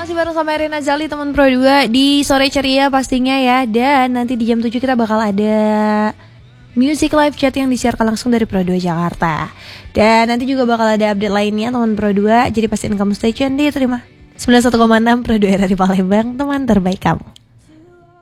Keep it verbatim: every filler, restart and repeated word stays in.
masih bareng sama Rina Zali, teman Pro dua di Sore Ceria pastinya ya. Dan nanti di jam tujuh kita bakal ada music live chat yang disiarkan langsung dari Pro dua Jakarta. Dan nanti juga bakal ada update lainnya teman Pro dua. Jadi pastiin kamu stay tune di terima sembilan puluh satu koma enam Pro dua R R I Palembang, teman terbaik kamu.